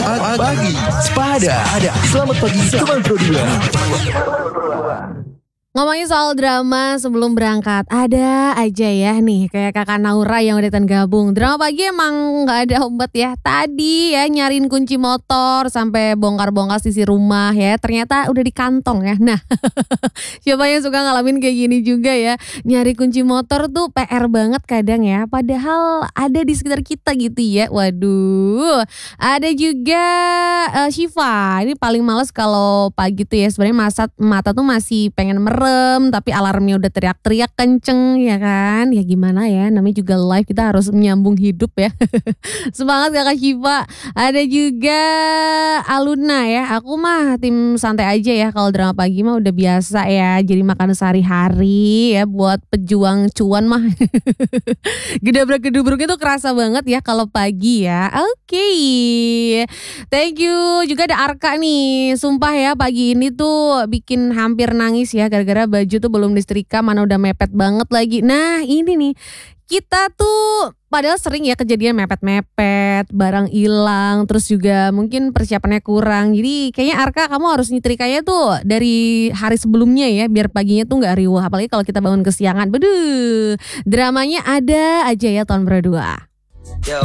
Pagi Sepada. Selamat pagi teman Pro 2. Ngomongin soal drama sebelum berangkat, ada aja ya nih kayak kakak Naura yang udah gabung. Drama pagi emang gak ada obat ya. Tadi ya nyariin kunci motor sampai bongkar-bongkar sisi rumah ya. Ternyata udah di kantong ya. Nah siapa yang suka ngalamin kayak gini juga ya. Nyari kunci motor tuh PR banget kadang ya. Padahal ada di sekitar kita gitu ya. Waduh. Ada juga Shiva. Ini paling males kalau pagi tuh ya. Sebenarnya mata tuh masih pengen tapi alarmnya udah teriak-teriak kenceng ya kan. Ya gimana ya, namanya juga live, kita harus menyambung hidup ya. Semangat kakak Shiva. Ada juga Aluna ya. Aku mah tim santai aja ya, kalau drama pagi mah udah biasa ya. Jadi makan sehari-hari ya, buat pejuang cuan mah. Gedabrak-gedubruk itu kerasa banget ya kalau pagi ya. Oke. Thank you. Juga ada Arka nih. Sumpah ya pagi ini tuh bikin hampir nangis ya, gara-gara baju tuh belum disetrika, mana udah mepet banget lagi. Nah ini nih, kita tuh padahal sering ya kejadian mepet-mepet, barang hilang, terus juga mungkin persiapannya kurang. Jadi kayaknya Arka kamu harus nyetrikanya tuh dari hari sebelumnya ya, biar paginya tuh gak riuh. Apalagi kalau kita bangun kesiangan. Beduh, dramanya ada aja ya tahun berdua.